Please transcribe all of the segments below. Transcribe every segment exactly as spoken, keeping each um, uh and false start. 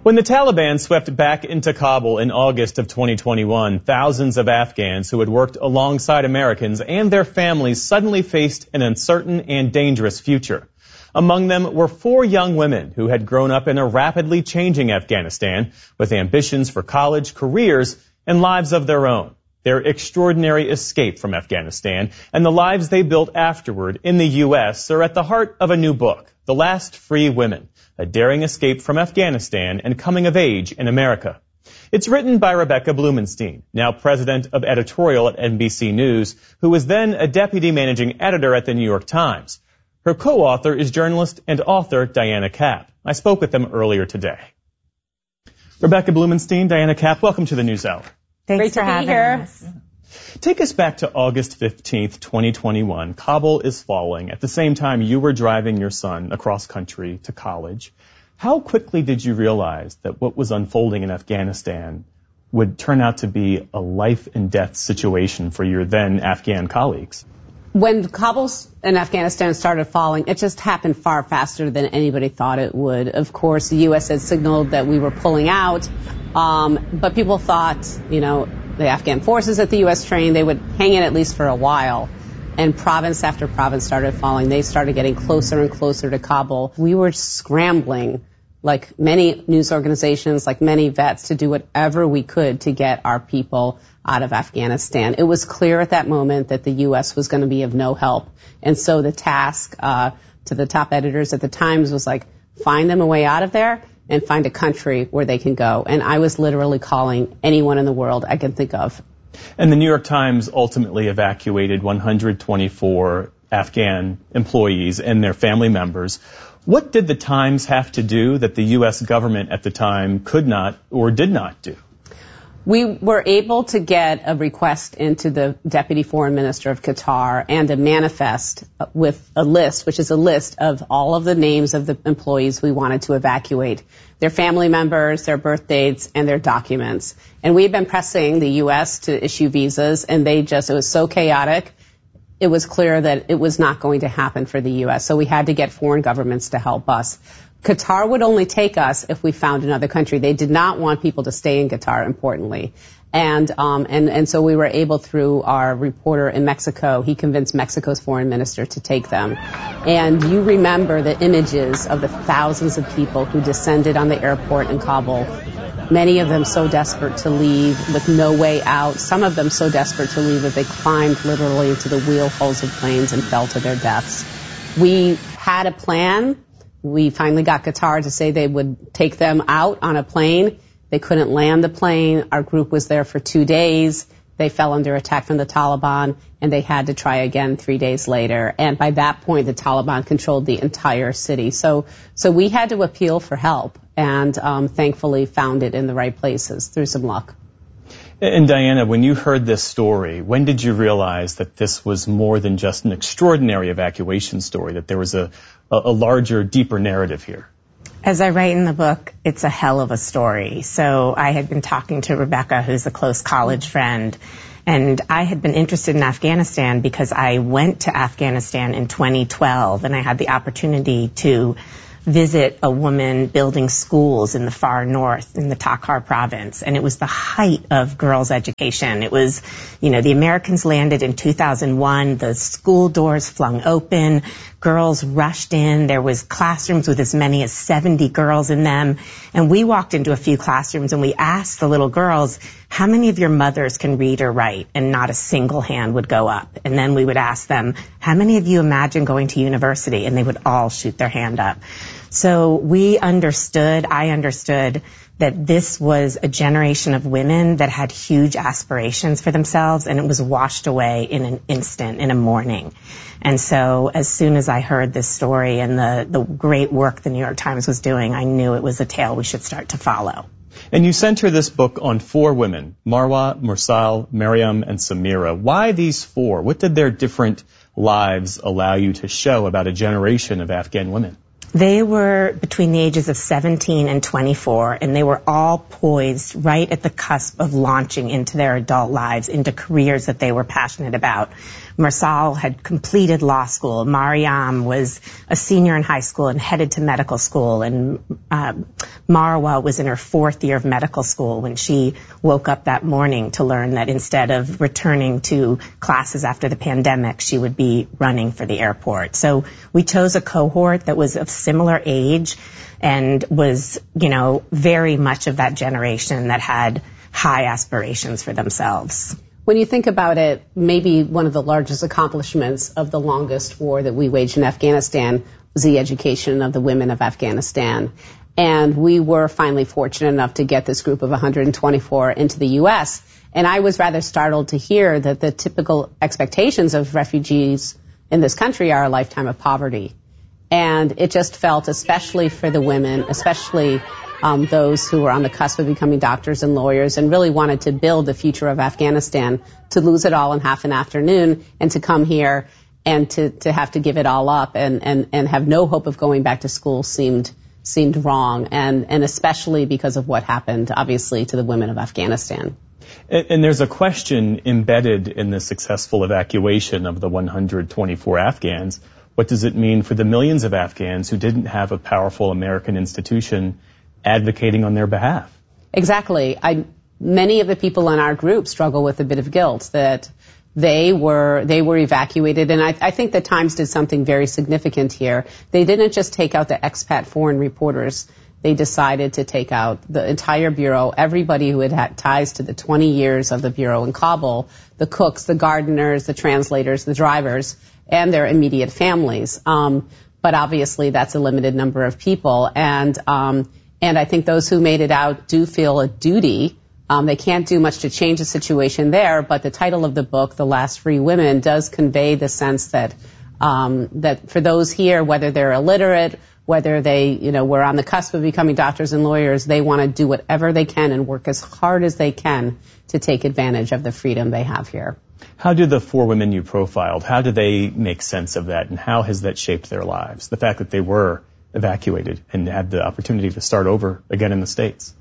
When the Taliban swept back into Kabul in August of twenty twenty-one, thousands of Afghans who had worked alongside Americans and their families suddenly faced an uncertain and dangerous future. Among them were four young women who had grown up in a rapidly changing Afghanistan with ambitions for college, careers, and lives of their own. Their extraordinary escape from Afghanistan and the lives they built afterward in the U S are at the heart of a new book, The Last Free Women, a daring escape from Afghanistan and coming of age in America. It's written by Rebecca Blumenstein, now president of editorial at N B C News, who was then a deputy managing editor at the New York Times. Her co-author is journalist and author Diana Kapp. I spoke with them earlier today. Rebecca Blumenstein, Diana Kapp, welcome to the NewsHour. Thanks Great for to having be here. us. Take us back to August fifteenth, twenty twenty-one. Kabul is falling. At the same time, you were driving your son across country to college. How quickly did you realize that what was unfolding in Afghanistan would turn out to be a life and death situation for your then Afghan colleagues? When Kabul and Afghanistan started falling, it just happened far faster than anybody thought it would. Of course, the U S had signaled that we were pulling out, um, but people thought, you know, the Afghan forces that the U S trained, they would hang in at least for a while. And province after province started falling. They started getting closer and closer to Kabul. We were scrambling, like many news organizations, like many vets, to do whatever we could to get our people out of Afghanistan. It was clear at that moment that the U S was going to be of no help. And so the task uh, to the top editors at the Times was like, find them a way out of there and find a country where they can go. And I was literally calling anyone in the world I can think of. And the New York Times ultimately evacuated one hundred twenty-four Afghan employees and their family members. What did the Times have to do that the U S government at the time could not or did not do? We were able to get a request into the Deputy Foreign Minister of Qatar and a manifest with a list, which is a list of all of the names of the employees we wanted to evacuate, their family members, their birth dates, and their documents. And we had been pressing the U S to issue visas, and they just, it was so chaotic, it was clear that it was not going to happen for the U S. So we had to get foreign governments to help us. Qatar would only take us if we found another country. They did not want people to stay in Qatar, importantly. And, um, and, and so we were able, through our reporter in Mexico, he convinced Mexico's foreign minister to take them. And you remember the images of the thousands of people who descended on the airport in Kabul. Many of them so desperate to leave with no way out. Some of them so desperate to leave that they climbed literally into the wheel holes of planes and fell to their deaths. We had a plan. We finally got Qatar to say they would take them out on a plane. They couldn't land the plane. Our group was there for two days. They fell under attack from the Taliban, and they had to try again three days later. And by that point, the Taliban controlled the entire city. So, so we had to appeal for help, and um, thankfully found it in the right places through some luck. And Diana, when you heard this story, when did you realize that this was more than just an extraordinary evacuation story, that there was a, a, a larger, deeper narrative here? As I write in the book, it's a hell of a story. So I had been talking to Rebecca, who's a close college friend, and I had been interested in Afghanistan because I went to Afghanistan in twenty twelve, and I had the opportunity to visit a woman building schools in the far north in the Takhar province. And it was the height of girls' education. It was, you know, the Americans landed in two thousand one. The school doors flung open. Girls rushed in. There was classrooms with as many as seventy girls in them. And we walked into a few classrooms and we asked the little girls, how many of your mothers can read or write? And not a single hand would go up. And then we would ask them, how many of you imagine going to university? And they would all shoot their hand up. So we understood, I understood that this was a generation of women that had huge aspirations for themselves, and it was washed away in an instant, in a morning. And so as soon as I heard this story and the, the great work the New York Times was doing, I knew it was a tale we should start to follow. And you center this book on four women, Marwa, Mursal, Maryam, and Samira. Why these four? What did their different lives allow you to show about a generation of Afghan women? They were between the ages of seventeen and twenty-four, and they were all poised right at the cusp of launching into their adult lives, into careers that they were passionate about. Mursal had completed law school. Maryam was a senior in high school and headed to medical school. And um, Marwa was in her fourth year of medical school when she woke up that morning to learn that instead of returning to classes after the pandemic, she would be running for the airport. So we chose a cohort that was of similar age and was, you know, very much of that generation that had high aspirations for themselves. When you think about it, maybe one of the largest accomplishments of the longest war that we waged in Afghanistan was the education of the women of Afghanistan. And we were finally fortunate enough to get this group of one hundred twenty-four into the U S. And I was rather startled to hear that the typical expectations of refugees in this country are a lifetime of poverty. And it just felt, especially for the women, especially um, those who were on the cusp of becoming doctors and lawyers and really wanted to build the future of Afghanistan, to lose it all in half an afternoon and to come here and to, to have to give it all up and, and, and have no hope of going back to school seemed seemed wrong, and, and especially because of what happened, obviously, to the women of Afghanistan. And, and there's a question embedded in the successful evacuation of the one hundred twenty-four Afghans. What does it mean for the millions of Afghans who didn't have a powerful American institution advocating on their behalf? Exactly. I, many of the people in our group struggle with a bit of guilt that they were they were evacuated, and I, I think the Times did something very significant here. They didn't just take out the expat foreign reporters. They decided to take out the entire Bureau, everybody who had had ties to the twenty years of the Bureau in Kabul, the cooks, the gardeners, the translators, the drivers, and their immediate families. Um, but obviously that's a limited number of people. And um, and I think those who made it out do feel a duty. Um, they can't do much to change the situation there, but the title of the book, The Last Free Women, does convey the sense that um, that for those here, whether they're illiterate, whether they, you know, were on the cusp of becoming doctors and lawyers, they want to do whatever they can and work as hard as they can to take advantage of the freedom they have here. How do the four women you profiled, how do they make sense of that, and how has that shaped their lives? The fact that they were evacuated and had the opportunity to start over again in the States.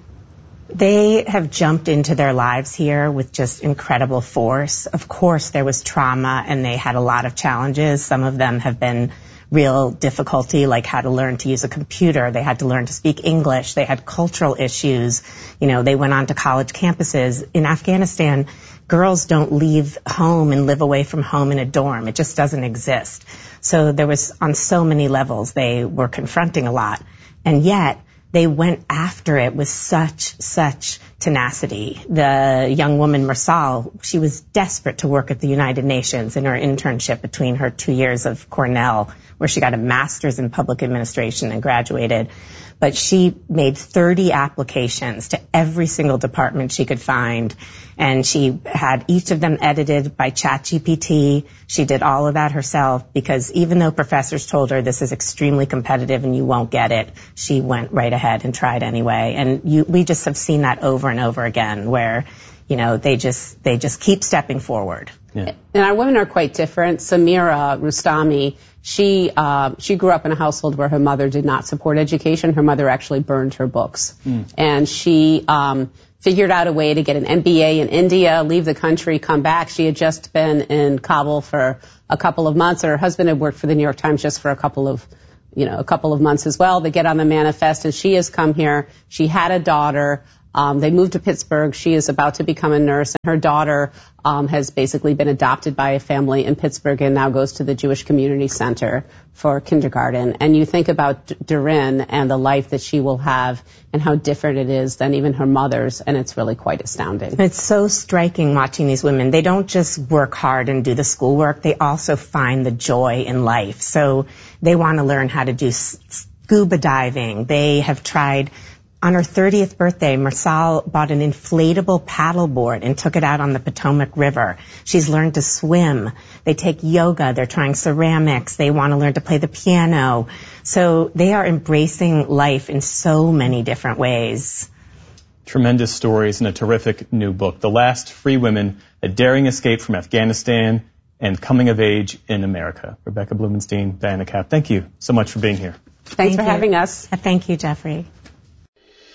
They have jumped into their lives here with just incredible force. Of course, there was trauma and they had a lot of challenges. Some of them have been real difficulty, like how to learn to use a computer. They had to learn to speak English. They had cultural issues. You know, they went on to college campuses. In Afghanistan, girls don't leave home and live away from home in a dorm. It just doesn't exist. So there was, on so many levels, they were confronting a lot. And yet, they went after it with such, such tenacity. The young woman, Mursal, she was desperate to work at the United Nations in her internship between her two years of Cornell, where she got a master's in public administration and graduated. But she made thirty applications to every single department she could find, and she had each of them edited by ChatGPT. She did all of that herself because even though professors told her this is extremely competitive and you won't get it, she went right ahead and tried anyway. And you, we just have seen that over and over again where, you know, they just they just keep stepping forward. Yeah. And our women are quite different. Samira Rustami, she uh, she grew up in a household where her mother did not support education. Her mother actually burned her books. Mm. And she um, figured out a way to get an M B A in India, leave the country, come back. She had just been in Kabul for a couple of months, and her husband had worked for the New York Times just for a couple of, you know, a couple of months as well. They get on the manifest, and she has come here. She had a daughter. Um, they moved to Pittsburgh. She is about to become a nurse, and her daughter um, has basically been adopted by a family in Pittsburgh and now goes to the Jewish Community Center for kindergarten. And you think about Doreen and the life that she will have and how different it is than even her mother's, and it's really quite astounding. It's so striking watching these women. They don't just work hard and do the schoolwork. They also find the joy in life. So they want to learn how to do scuba diving. They have tried. On her thirtieth birthday, Mursal bought an inflatable paddleboard and took it out on the Potomac River. She's learned to swim. They take yoga. They're trying ceramics. They want to learn to play the piano. So they are embracing life in so many different ways. Tremendous stories and a terrific new book, The Last Free Women, A Daring Escape from Afghanistan and Coming of Age in America. Rebecca Blumenstein, Diana Kapp, thank you so much for being here. Thanks Thank for you. having us. Thank you, Jeffrey.